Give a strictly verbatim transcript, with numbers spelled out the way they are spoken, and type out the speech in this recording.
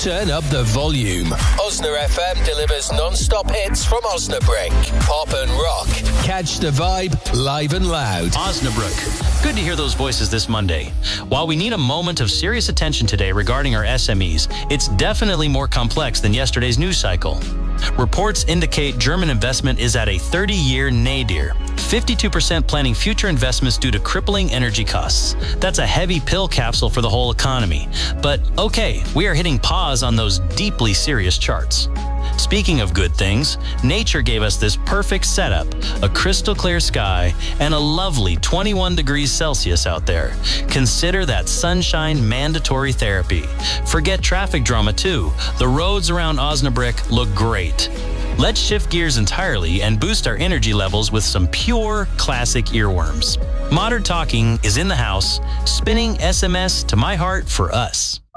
Turn up the volume. Osna F M delivers non-stop hits from Osnabrück. Pop and rock. Catch the vibe live and loud. Osnabrück. Good to hear those voices this Monday. While we need a moment of serious attention today regarding our S M Es, it's definitely more complex than yesterday's news cycle. Reports indicate German investment is at a thirty-year nadir. fifty-two percent planning future investments due to crippling energy costs. That's a heavy pill capsule for the whole economy. But okay, we are hitting pause on those deeply serious charts. Speaking of good things, nature gave us this perfect setup, a crystal clear sky, and a lovely twenty-one degrees Celsius out there. Consider that sunshine mandatory therapy. Forget traffic drama too. The roads around Osnabrück look great. Let's shift gears entirely and boost our energy levels with some pure classic earworms. Modern Talking is in the house, spinning S M S to my heart for us.